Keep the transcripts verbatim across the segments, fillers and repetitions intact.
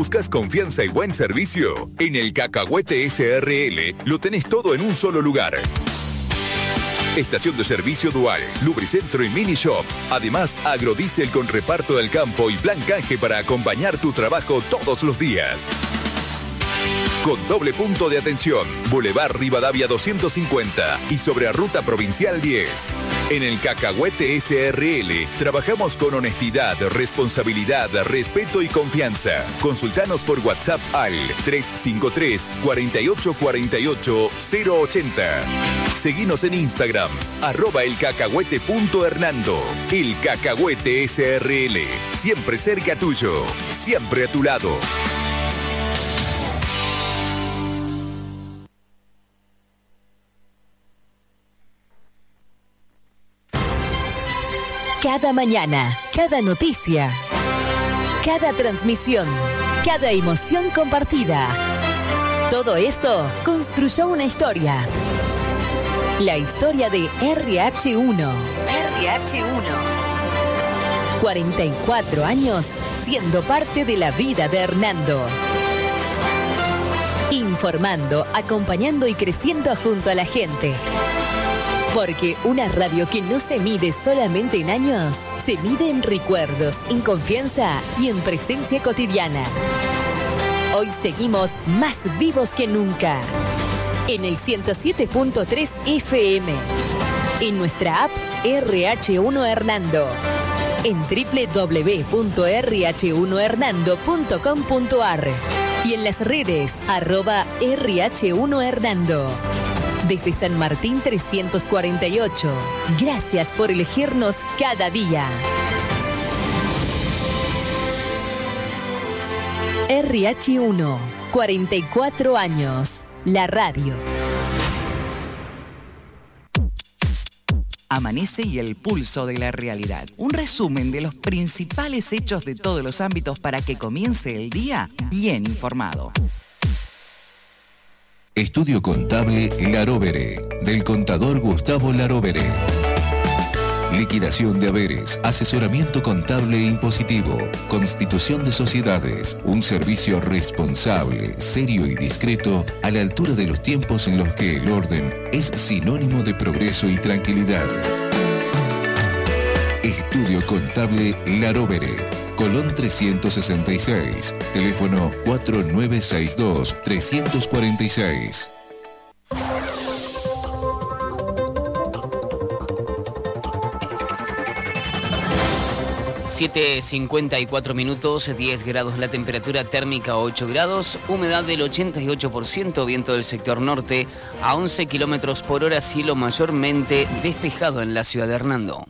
¿Buscas confianza y buen servicio? En el Cacahuete S R L lo tenés todo en un solo lugar. Estación de servicio dual, lubricentro y mini shop. Además, agrodiesel con reparto del campo y plan canje para acompañar tu trabajo todos los días. Con doble punto de atención, Boulevard Rivadavia doscientos cincuenta y sobre Ruta Provincial diez. En el Cacahuete S R L trabajamos con honestidad, responsabilidad, respeto y confianza. Consultanos por WhatsApp al tres cinco tres, cuatro ocho cuatro ocho, cero ocho cero. Seguinos en Instagram, arroba elcacahuete.hernando. El Cacahuete S R L, siempre cerca tuyo, siempre a tu lado. Cada mañana, cada noticia, cada transmisión, cada emoción compartida. Todo esto construyó una historia. La historia de R H uno. R H uno. cuarenta y cuatro años siendo parte de la vida de Hernando. Informando, acompañando y creciendo junto a la gente. Porque una radio que no se mide solamente en años, se mide en recuerdos, en confianza y en presencia cotidiana. Hoy seguimos más vivos que nunca. En el ciento siete punto tres F M. En nuestra app R H uno Hernando. En doble u doble u doble u punto r h uno hernando punto com punto a r. Y en las redes arroba R H uno Hernando. Desde San Martín trescientos cuarenta y ocho. Gracias por elegirnos cada día. R H uno, cuarenta y cuatro años. La radio. Amanece y el pulso de la realidad. Un resumen de los principales hechos de todos los ámbitos para que comience el día bien informado. Estudio Contable Larovere, del contador Gustavo Larovere. Liquidación de haberes, asesoramiento contable e impositivo, constitución de sociedades, un servicio responsable, serio y discreto a la altura de los tiempos en los que el orden es sinónimo de progreso y tranquilidad. Estudio Contable Larovere, Colón trescientos sesenta y seis, teléfono cuatro nueve seis dos, tres cuatro seis. siete cincuenta y cuatro minutos, diez grados la temperatura térmica, ocho grados, humedad del ochenta y ocho por ciento, viento del sector norte a once kilómetros por hora, cielo mayormente despejado en la ciudad de Hernando.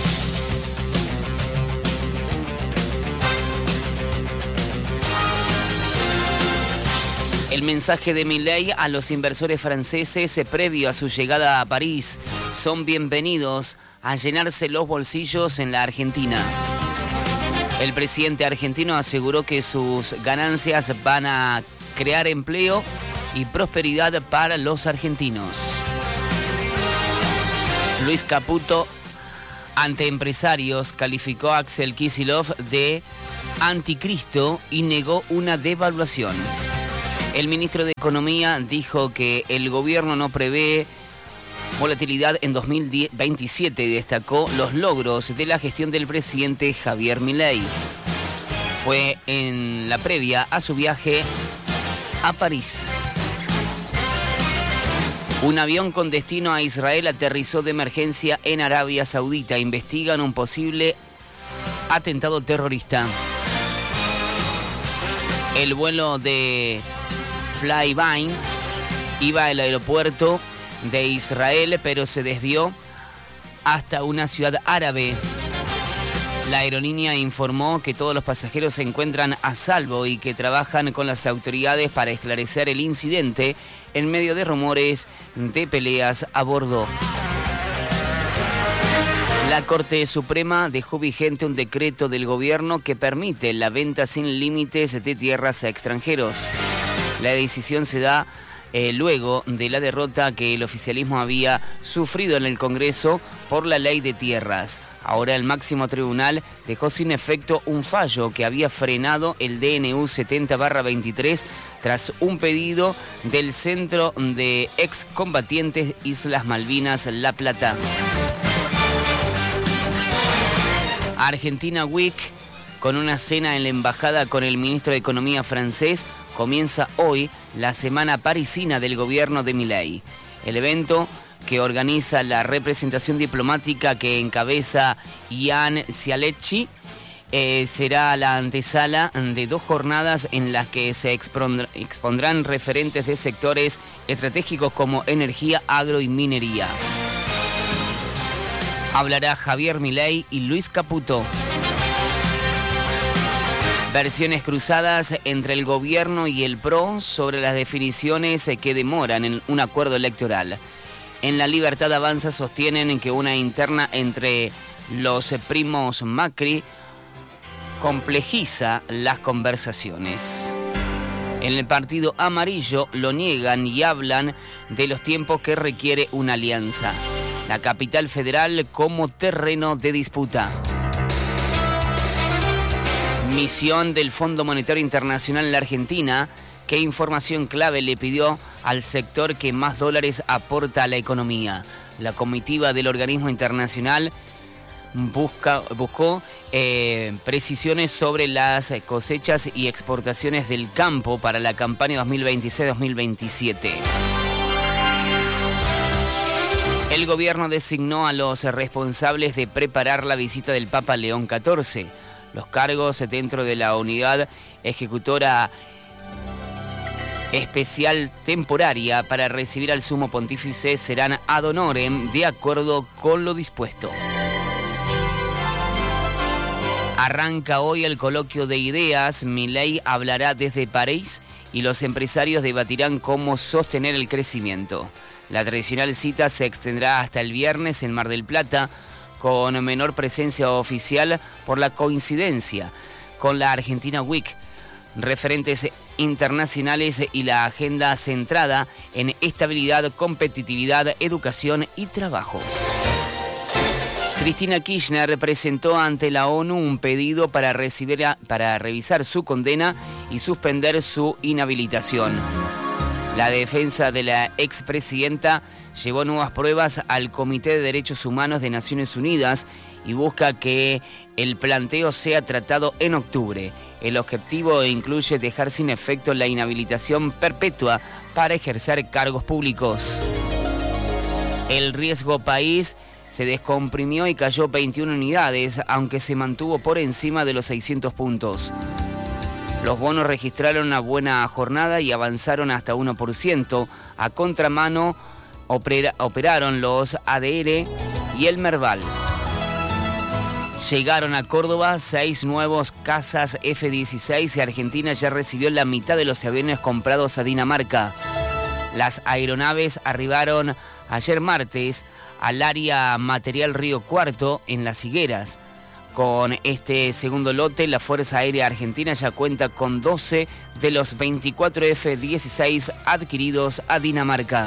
El mensaje de Milei a los inversores franceses previo a su llegada a París: son bienvenidos a llenarse los bolsillos en la Argentina. El presidente argentino aseguró que sus ganancias van a crear empleo y prosperidad para los argentinos. Luis Caputo, ante empresarios, calificó a Axel Kicillof de anticristo y negó una devaluación. El ministro de Economía dijo que el gobierno no prevé volatilidad en dos mil veintisiete y destacó los logros de la gestión del presidente Javier Milei. Fue en la previa a su viaje a París. Un avión con destino a Israel aterrizó de emergencia en Arabia Saudita. Investigan un posible atentado terrorista. El vuelo de Flybind iba al aeropuerto de Israel, pero se desvió hasta una ciudad árabe. La aerolínea informó que todos los pasajeros se encuentran a salvo y que trabajan con las autoridades para esclarecer el incidente en medio de rumores de peleas a bordo. La Corte Suprema dejó vigente un decreto del gobierno que permite la venta sin límites de tierras a extranjeros. La decisión se da eh, luego de la derrota que el oficialismo había sufrido en el Congreso por la ley de tierras. Ahora el máximo tribunal dejó sin efecto un fallo que había frenado el D N U setenta barra veintitrés tras un pedido del Centro de Excombatientes Islas Malvinas La Plata. Argentina Week, con una cena en la embajada con el ministro de Economía francés, comienza hoy la semana parisina del gobierno de Milei. El evento, que organiza la representación diplomática que encabeza Ian Cialecci, eh, será la antesala de dos jornadas en las que se expondrán referentes de sectores estratégicos como energía, agro y minería. Hablará Javier Milei y Luis Caputo. Versiones cruzadas entre el gobierno y el P R O sobre las definiciones que demoran en un acuerdo electoral. En La Libertad Avanza sostienen que una interna entre los primos Macri complejiza las conversaciones. En el Partido Amarillo lo niegan y hablan de los tiempos que requiere una alianza. La capital federal como terreno de disputa. Misión del Fondo Monetario Internacional en la Argentina. ¿Qué información clave le pidió al sector que más dólares aporta a la economía? La comitiva del organismo internacional busca, buscó eh, precisiones sobre las cosechas y exportaciones del campo para la campaña dos mil veintiséis dos mil veintisiete. El gobierno designó a los responsables de preparar la visita del Papa León catorce. Los cargos dentro de la unidad ejecutora especial temporaria para recibir al sumo pontífice serán ad honorem de acuerdo con lo dispuesto. Arranca hoy el coloquio de ideas. Milei hablará desde París y los empresarios debatirán cómo sostener el crecimiento. La tradicional cita se extenderá hasta el viernes en Mar del Plata, con menor presencia oficial por la coincidencia con la Argentina Week, referentes internacionales y la agenda centrada en estabilidad, competitividad, educación y trabajo. Cristina Kirchner presentó ante la ONU un pedido para, recibir a, para revisar su condena y suspender su inhabilitación. La defensa de la expresidenta llevó nuevas pruebas al Comité de Derechos Humanos de Naciones Unidas y busca que el planteo sea tratado en octubre. El objetivo incluye dejar sin efecto la inhabilitación perpetua para ejercer cargos públicos. El riesgo país se descomprimió y cayó veintiuna unidades, aunque se mantuvo por encima de los seiscientos puntos. Los bonos registraron una buena jornada y avanzaron hasta uno por ciento. A contramano opera, operaron los A D R y el Merval. Llegaron a Córdoba seis nuevos cazas F dieciséis y Argentina ya recibió la mitad de los aviones comprados a Dinamarca. Las aeronaves arribaron ayer martes al área material Río Cuarto en Las Higueras. Con este segundo lote, la Fuerza Aérea Argentina ya cuenta con doce de los veinticuatro F dieciséis adquiridos a Dinamarca.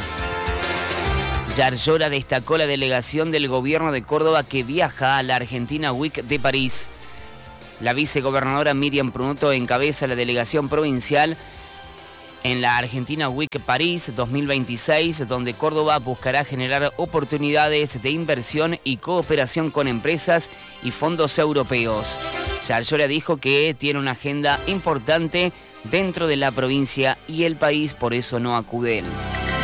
Yarlora destacó la delegación del gobierno de Córdoba que viaja a la Argentina Week de París. La vicegobernadora Miriam Prunoto encabeza la delegación provincial en la Argentina Week París dos mil veintiséis, donde Córdoba buscará generar oportunidades de inversión y cooperación con empresas y fondos europeos. Yarlora dijo que tiene una agenda importante dentro de la provincia y el país, por eso no acude él.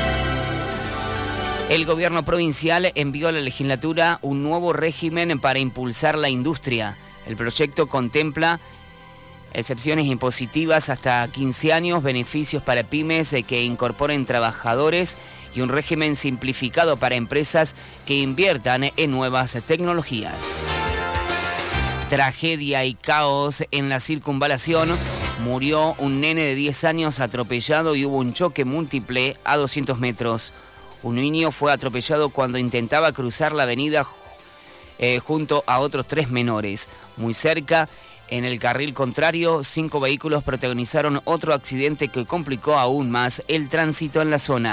El gobierno provincial envió a la legislatura un nuevo régimen para impulsar la industria. El proyecto contempla excepciones impositivas hasta quince años, beneficios para pymes que incorporen trabajadores y un régimen simplificado para empresas que inviertan en nuevas tecnologías. Tragedia y caos en la circunvalación. Murió un nene de diez años atropellado y hubo un choque múltiple a doscientos metros. Un niño fue atropellado cuando intentaba cruzar la avenida eh, junto a otros tres menores. Muy cerca, En el carril contrario, cinco vehículos protagonizaron otro accidente que complicó aún más el tránsito en la zona.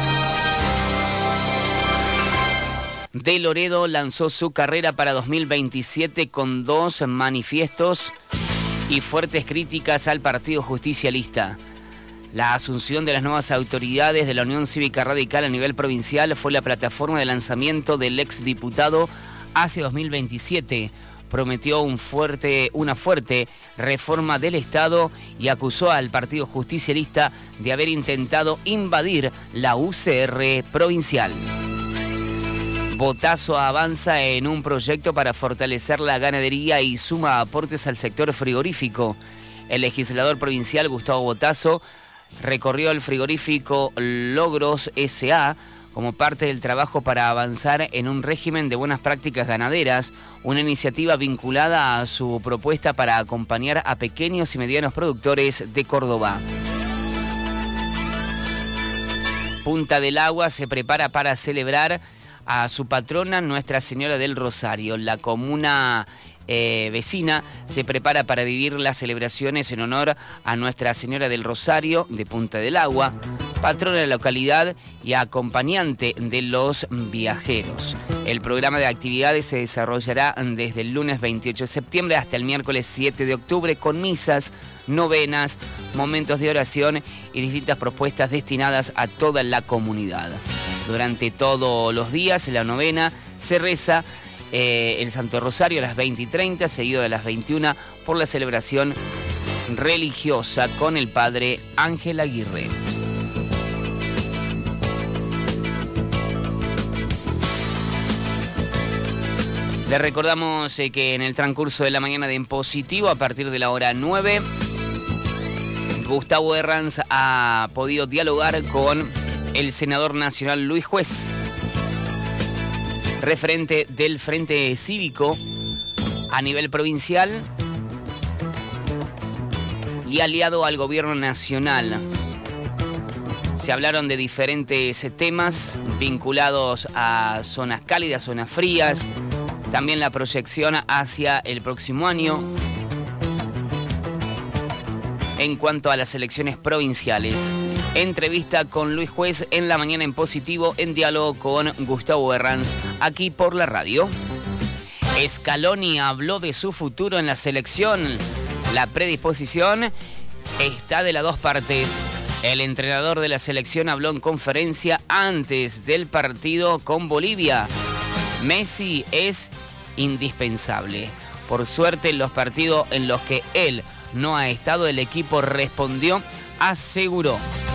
De Loredo lanzó su carrera para dos mil veintisiete con dos manifiestos y fuertes críticas al Partido Justicialista. La asunción de las nuevas autoridades de la Unión Cívica Radical a nivel provincial fue la plataforma de lanzamiento del exdiputado hacia dos mil veintisiete. Prometió un fuerte, una fuerte reforma del Estado y acusó al Partido Justicialista de haber intentado invadir la U C R provincial. Botazo avanza en un proyecto para fortalecer la ganadería y suma aportes al sector frigorífico. El legislador provincial Gustavo Botazo recorrió el frigorífico Logros S A como parte del trabajo para avanzar en un régimen de buenas prácticas ganaderas, una iniciativa vinculada a su propuesta para acompañar a pequeños y medianos productores de Córdoba. Punta del Agua se prepara para celebrar a su patrona Nuestra Señora del Rosario. La comuna eh, vecina se prepara para vivir las celebraciones en honor a Nuestra Señora del Rosario de Punta del Agua, patrona de la localidad y acompañante de los viajeros. El programa de actividades se desarrollará desde el lunes veintiocho de septiembre hasta el miércoles siete de octubre con misas, novenas, momentos de oración y distintas propuestas destinadas a toda la comunidad. Durante todos los días, la novena se reza eh, el Santo Rosario a las veinte y treinta, seguido de las veintiuna por la celebración religiosa con el padre Ángel Aguirre. Les recordamos eh, que en el transcurso de la mañana de En Positivo, a partir de la hora nueve, Gustavo Herranz ha podido dialogar con el senador nacional Luis Juez, referente del Frente Cívico a nivel provincial y aliado al gobierno nacional. Se hablaron de diferentes temas vinculados a zonas cálidas, zonas frías, también la proyección hacia el próximo año en cuanto a las elecciones provinciales. Entrevista con Luis Juez en la mañana en Positivo, en diálogo con Gustavo Herranz, aquí por la radio. Scaloni habló de su futuro en la selección. La predisposición está de las dos partes. El entrenador de la selección habló en conferencia antes del partido con Bolivia. Messi es indispensable. Por suerte, en los partidos en los que él no ha estado, el equipo respondió, aseguró.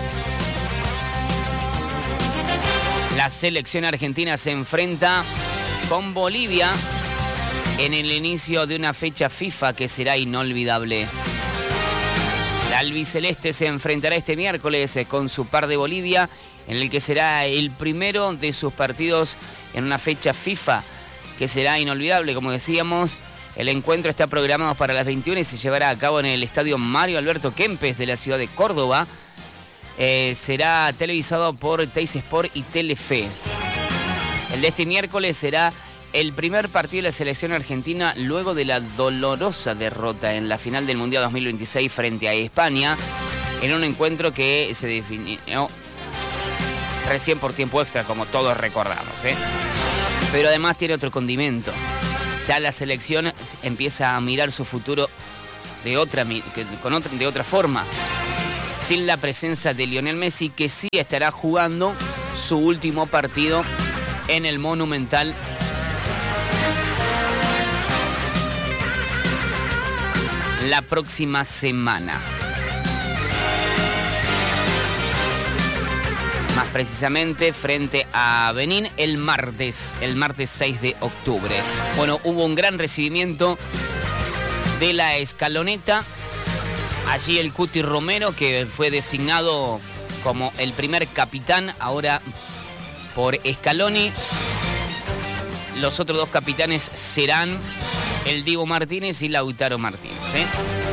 La selección argentina se enfrenta con Bolivia en el inicio de una fecha FIFA que será inolvidable. La albiceleste se enfrentará este miércoles con su par de Bolivia, en el que será el primero de sus partidos en una fecha FIFA que será inolvidable. Como decíamos, el encuentro está programado para las veintiuna y se llevará a cabo en el estadio Mario Alberto Kempes de la ciudad de Córdoba. Eh, será televisado por Teis Sport y Telefe. El de este miércoles será el primer partido de la selección argentina luego de la dolorosa derrota en la final del Mundial dos mil veintiséis frente a España, en un encuentro que se definió recién por tiempo extra, como todos recordamos, ¿eh? Pero además tiene otro condimento. Ya la selección empieza a mirar su futuro de otra, con otra, de otra forma, sin la presencia de Lionel Messi, que sí estará jugando su último partido en el Monumental la próxima semana. Más precisamente frente a Benín el martes, el martes seis de octubre. Bueno, hubo un gran recibimiento de la escaloneta. Allí el Cuti Romero, que fue designado como el primer capitán ahora por Scaloni. Los otros dos capitanes serán el Diego Martínez y Lautaro Martínez, ¿eh?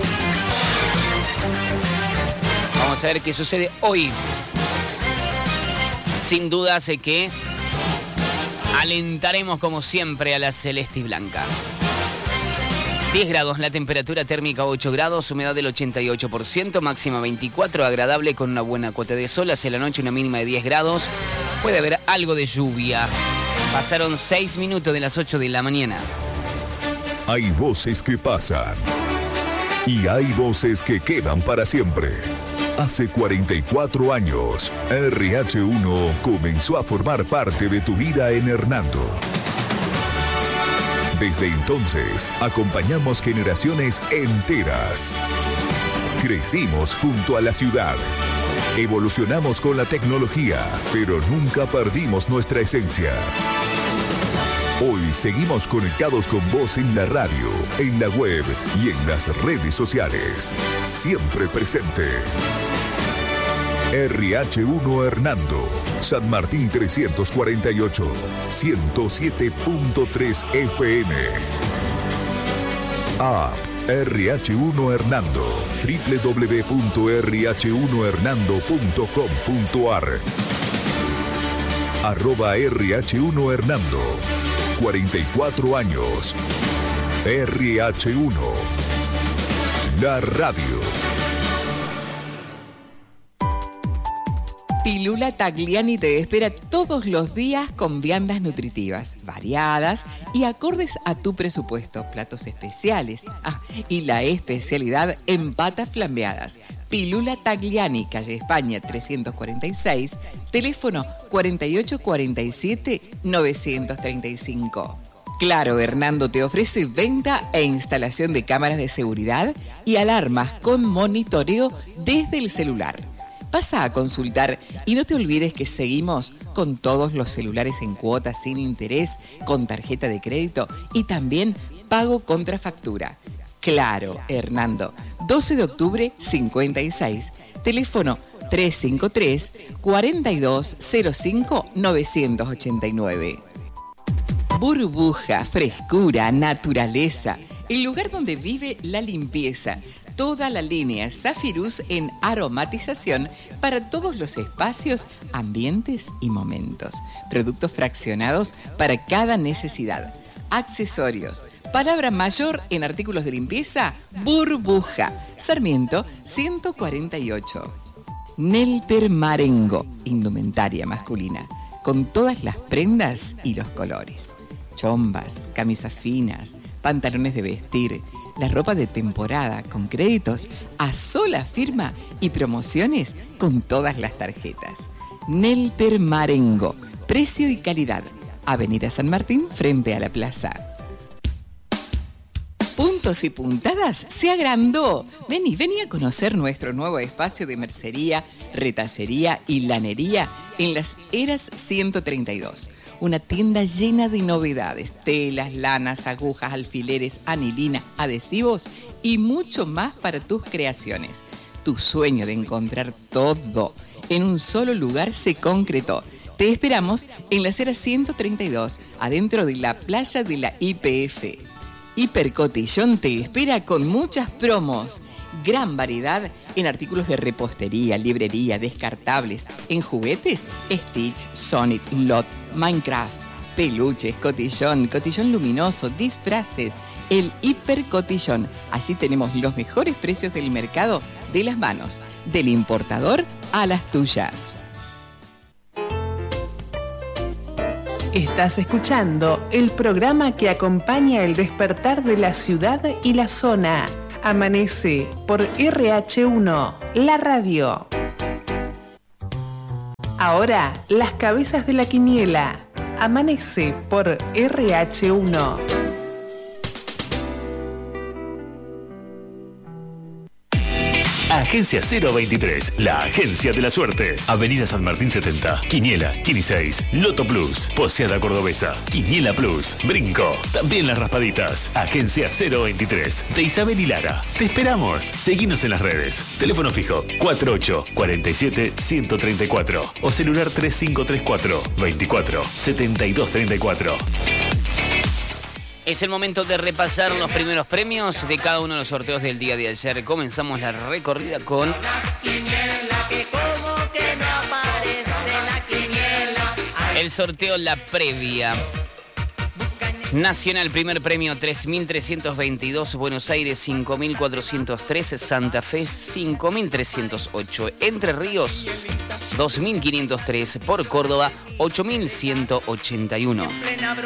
Vamos a ver qué sucede hoy. Sin duda sé que alentaremos como siempre a la celeste y blanca. diez grados, la temperatura térmica ocho grados, humedad del ochenta y ocho por ciento, máxima veinticuatro, agradable con una buena cuota de sol. Hacia la noche una mínima de diez grados, puede haber algo de lluvia. Pasaron seis minutos de las ocho de la mañana. Hay voces que pasan y hay voces que quedan para siempre. Hace cuarenta y cuatro años, R H uno comenzó a formar parte de tu vida en Hernando. Desde entonces, acompañamos generaciones enteras. Crecimos junto a la ciudad. Evolucionamos con la tecnología, pero nunca perdimos nuestra esencia. Hoy seguimos conectados con vos en la radio, en la web y en las redes sociales. Siempre presente. R H uno Hernando, San Martín trescientos cuarenta y ocho, ciento siete punto tres F M. App R H uno Hernando, doble u doble u doble u punto r h uno hernando punto com punto a r. Arroba R H uno Hernando, cuarenta y cuatro años. R H uno, la radio. Pilula Tagliani te espera todos los días con viandas nutritivas, variadas y acordes a tu presupuesto. Platos especiales. Ah, y la especialidad en patas flambeadas. Pilula Tagliani, calle España trescientos cuarenta y seis, teléfono cuarenta y ocho cuarenta y siete novecientos treinta y cinco. Claro, Hernando te ofrece venta e instalación de cámaras de seguridad y alarmas con monitoreo desde el celular. Pasa a consultar y no te olvides que seguimos con todos los celulares en cuotas sin interés, con tarjeta de crédito y también pago contra factura. Claro, Hernando, doce de octubre cincuenta y seis, teléfono tres cinco tres, cuatro dos cero cinco, nueve ocho nueve. Burbuja, frescura, naturaleza, el lugar donde vive la limpieza. Toda la línea Zafirus en aromatización para todos los espacios, ambientes y momentos. Productos fraccionados para cada necesidad. Accesorios. Palabra mayor en artículos de limpieza, Burbuja. Sarmiento ciento cuarenta y ocho. Nelter Marengo, indumentaria masculina, con todas las prendas y los colores. Chombas, camisas finas, pantalones de vestir, la ropa de temporada con créditos a sola firma y promociones con todas las tarjetas. Nelter Marengo, precio y calidad. Avenida San Martín frente a la plaza. Puntos y Puntadas se agrandó. Vení, vení a conocer nuestro nuevo espacio de mercería, retacería y lanería en las Heras ciento treinta y dos. Una tienda llena de novedades, telas, lanas, agujas, alfileres, anilina, adhesivos y mucho más para tus creaciones. Tu sueño de encontrar todo en un solo lugar se concretó. Te esperamos en la acera ciento treinta y dos, adentro de la playa de la I P F. Hipercotillón te espera con muchas promos. Gran variedad en artículos de repostería, librería, descartables, en juguetes, Stitch, Sonic, Lot, Minecraft, peluches, cotillón, cotillón luminoso, disfraces, el Hipercotillón. Allí tenemos los mejores precios del mercado de las manos, del importador a las tuyas. Estás escuchando el programa que acompaña el despertar de la ciudad y la zona. Amanece por R H uno, la radio. Ahora, las cabezas de la quiniela. Amanece por R H uno. Agencia cero veintitrés, la agencia de la suerte. Avenida San Martín setenta, Quiniela, Quini seis, Loto Plus, Poseada Cordobesa, Quiniela Plus, Brinco, también las raspaditas. Agencia cero veintitrés, de Isabel y Lara. Te esperamos. Seguinos en las redes. Teléfono fijo cuarenta y ocho, cuarenta y siete, ciento treinta y cuatro o celular tres cinco tres cuatro, veinticuatro, setenta y dos treinta y cuatro. Es el momento de repasar los primeros premios de cada uno de los sorteos del día de ayer. Comenzamos la recorrida con... el sorteo La Previa. Nacional, primer premio tres mil trescientos veintidós, Buenos Aires cinco mil cuatrocientos trece, Santa Fe cinco mil trescientos ocho, Entre Ríos dos mil quinientos tres, por Córdoba ocho mil ciento ochenta y uno.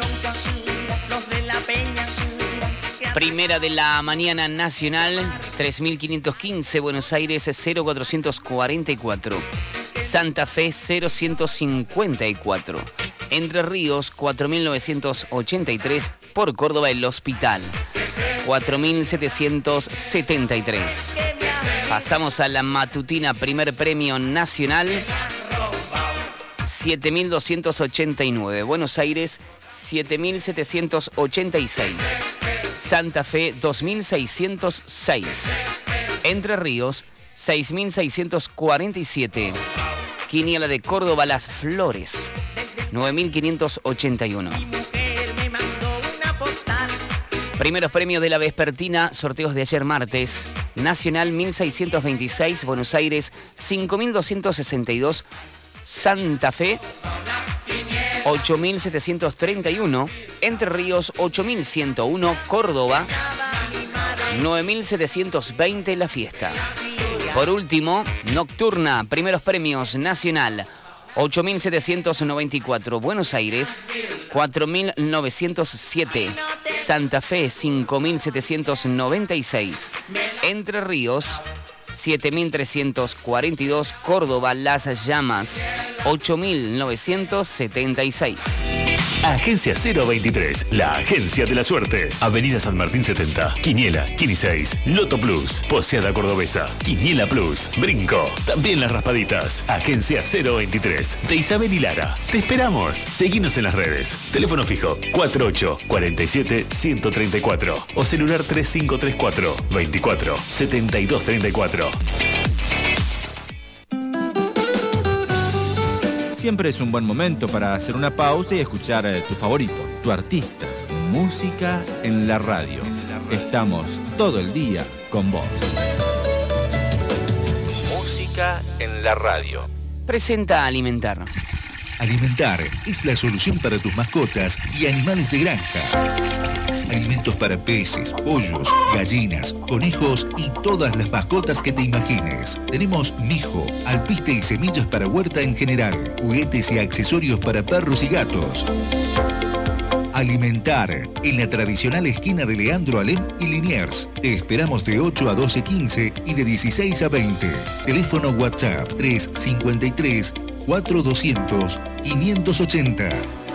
Primera de la mañana nacional, tres mil quinientos quince, Buenos Aires cero cuatrocientos cuarenta y cuatro, Santa Fe cero ciento cincuenta y cuatro, Entre Ríos cuatro mil novecientos ochenta y tres, por Córdoba El Hospital cuatro mil setecientos setenta y tres. Pasamos a la matutina, primer premio nacional siete mil doscientos ochenta y nueve, Buenos Aires siete mil setecientos ochenta y seis, Santa Fe dos mil seiscientos seis, Entre Ríos seis mil seiscientos cuarenta y siete, Quiniela de Córdoba Las Flores nueve mil quinientos ochenta y uno. Primeros premios de la vespertina, sorteos de ayer martes. Nacional mil seiscientos veintiséis, Buenos Aires cinco mil doscientos sesenta y dos, Santa Fe ocho mil setecientos treinta y uno, Entre Ríos ocho mil ciento uno, Córdoba nueve mil setecientos veinte, La Fiesta. Por último, nocturna, primeros premios, Nacional ocho mil setecientos noventa y cuatro, Buenos Aires cuatro mil novecientos siete, Santa Fe cinco mil setecientos noventa y seis, Entre Ríos siete mil trescientos cuarenta y dos, Córdoba Las Llamas ocho mil novecientos setenta y seis. Agencia cero veintitrés, la agencia de la suerte. Avenida San Martín setenta, Quiniela, quince y seis, Loto Plus, Poseada Cordobesa, Quiniela Plus, Brinco, también las raspaditas. Agencia cero veintitrés, de Isabel y Lara. Te esperamos. Seguinos en las redes. Teléfono fijo cuarenta y ocho, cuarenta y siete, ciento treinta y cuatro o celular tres cinco tres cuatro, veinticuatro, setenta y dos treinta y cuatro. Siempre es un buen momento para hacer una pausa y escuchar tu favorito, tu artista. Música en la radio. Estamos todo el día con vos. Música en la radio. Presenta Alimentar. Alimentar es la solución para tus mascotas y animales de granja. Alimentos para peces, pollos, gallinas, conejos y todas las mascotas que te imagines. Tenemos mijo, alpiste y semillas para huerta en general, juguetes y accesorios para perros y gatos. Alimentar, en la tradicional esquina de Leandro Alem y Liniers. Te esperamos de ocho a doce quince y de dieciséis a veinte. Teléfono WhatsApp tres cincuenta y tres, cuatro doscientos, quinientos ochenta.